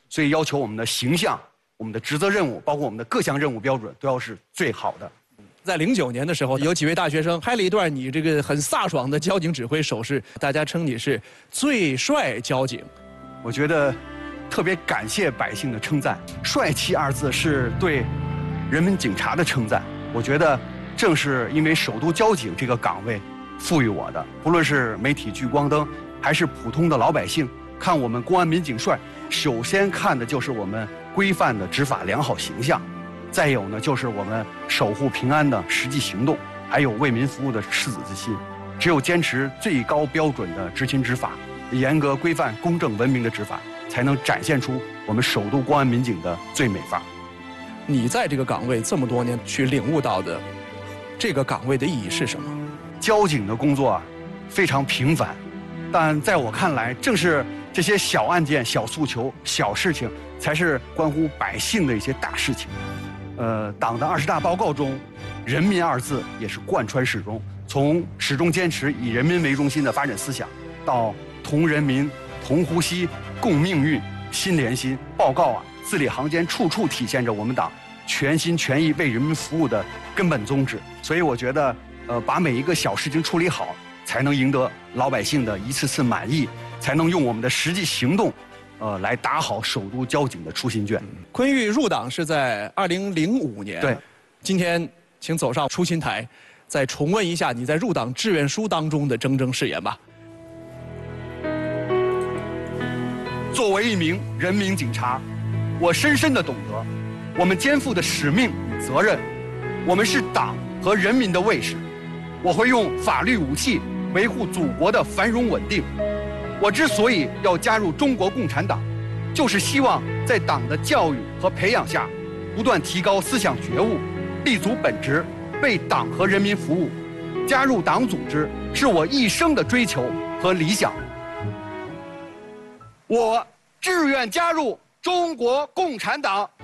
所以要求我们的形象、我们的职责任务，包括我们的各项任务标准，都要是最好的。 在09年的时候，有几位大学生拍了一段你这个很飒爽的交警指挥手势，大家称你是最帅交警。 我觉得特别感谢百姓的称赞，帅气二字是对人民警察的称赞。我觉得正是因为首都交警这个岗位赋予我的，不论是媒体聚光灯，还是普通的老百姓，看我们公安民警帅，首先看的就是我们规范的执法良好形象。再有呢，就是我们守护平安的实际行动，还有为民服务的赤子之心。只有坚持最高标准的执勤执法，严格规范、公正文明的执法，才能展现出我们首都公安民警的最美范。 你在这个岗位这么多年，去领悟到的这个岗位的意义是什么？ 交警的工作啊，非常平凡，但在我看来，正是这些小案件、小诉求、小事情，才是关乎百姓的一些大事情。党的20大报告中，人民二字也是贯穿始终。从始终坚持以人民为中心的发展思想，到同人民、同呼吸、共命运、心连心，报告啊，字里行间处处体现着我们党全心全意为人民服务的根本宗旨。所以我觉得，把每一个小事情处理好，才能赢得老百姓的一次次满意，才能用我们的实际行动。来打好首都交警的出心卷。 昆玉入党是在2005年。 对， 今天请走上出心台，再重温一下你在入党志愿书当中的铮铮誓言吧。 作为一名人民警察，我深深地懂得，我们肩负的使命与责任，我们是党和人民的卫士，我会用法律武器维护祖国的繁荣稳定。我之所以要加入中国共产党，就是希望在党的教育和培养下，不断提高思想觉悟，立足本职，为党和人民服务。加入党组织是我一生的追求和理想。我志愿加入中国共产党。